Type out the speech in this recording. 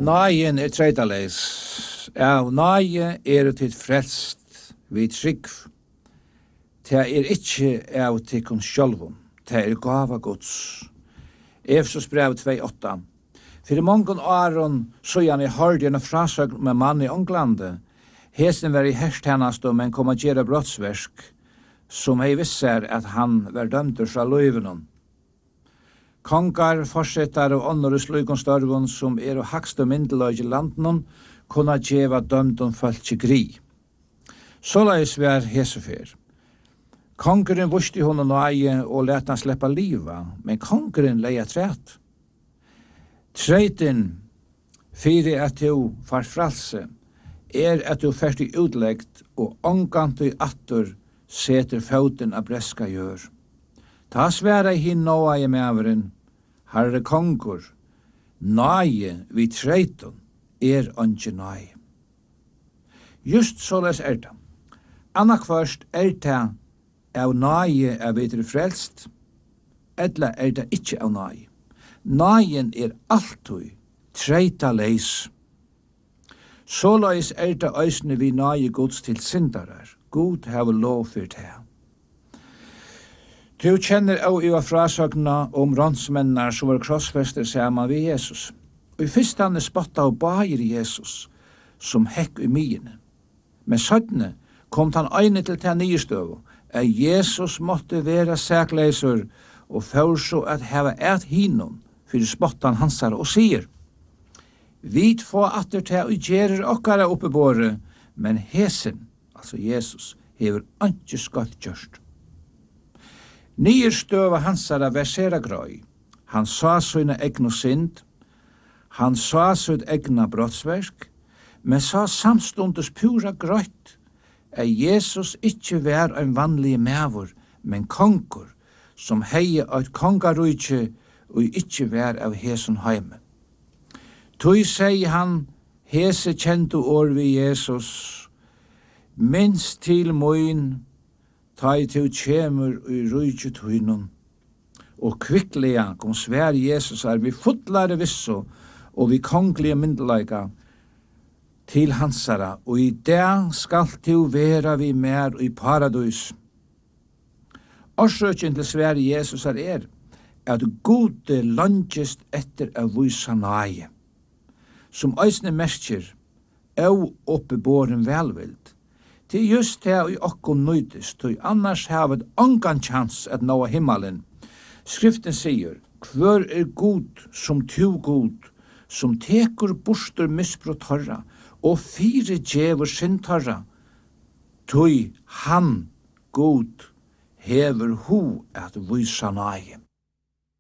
Naien treitaleis. Av naie tid frelst vid trygg. Ta ikkje av tikkun sjálvum. Ta gava Guds. Efesos brev 2:8. Fyrir mongon áron søgjan hørde en frasøgn med mann i Onglande. Hesen var i herstjenast men kom a gjera brottsverk, som hei visser at han var dømdur fra løyvenon. Kongar, forsettar og ånder og slugon størvun som og hakst og myndeløg i landen kunne gjeva dømdun fölkje gri. Såleis var hesefer. Kongeren vusti hon nøye og let han sleppa liva, men kongeren leia træt. Treiten fyrir at du far fralse at du ferdig utleggt og ångant i attur seter foten av breska gjør. Ta sværa hin noa i mæveren, herre kongur, nøye vi treiten ikke nøye. Just såleis det. Annakvørst det av nøye videre frelst, eller det ikke av nøye. Nøyen alltid treita leis. Såleis det øysene vi nøye gods til syndarar. God have lov for det. Du kjenner også i frasøgna rånsmennar som var krossfester sammen ved Jesus. Og i fyrst han spotta og bager Jesus, som hekk i myene. Men sødne kom han øyne til nye støv, at Jesus måtte være sækleiser og for så at heva et hinom for spottan hansar og sier, «Vit få atter til og gjerer okkara oppebåre, men hesen, altså Jesus, hever ikke skatt gjørst.» Nyer støva hansara versera grøy. Han sa sina egna synd, han sa sitt egna brottsverk, men sa samstundes pura grøyt at Jesus ikkje var en vanlig mævor, men kongur, som heie eit kongarujtje og ikkje var av hesen heime. Tui sei han, hese kjente år vi Jesus, minst til moin, ta i til kjemur i rujtje tuinun, og kvikklega kom svær Jesus vi fotlare visso, og vi konglige myndelaga til hansara, og i det skal til vera vi mer i paradis. Årsøkjen til svær Jesus at gode langest etter av vysa nøye, som eisne merker og oppebåren velvild. Til just det i okkom nøydest, til annars havet ongan chans at nå himmelen. Skriften sier, «Kvør god som tu god, som tekur bostur misbrot torra, og fire djevur sintarra, tøy han god hever ho at vysa nøye.»